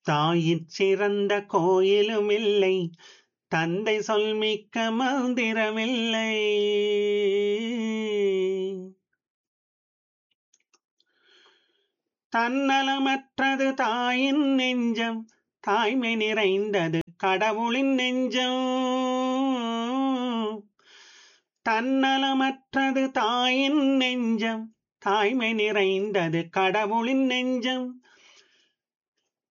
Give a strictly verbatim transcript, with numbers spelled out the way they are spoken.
தாயிற் சிறந்த கோயிலும் இல்லை, தந்தை சொல்மிக்க மந்திரமில்லை. தன்னலமற்றது தாயின் நெஞ்சம், தாய்மை நிறைந்தது கடவுளின் நெஞ்சம். தன்னலமற்றது தாயின் நெஞ்சம், தாய்மை நிறைந்தது கடவுளின் நெஞ்சம்.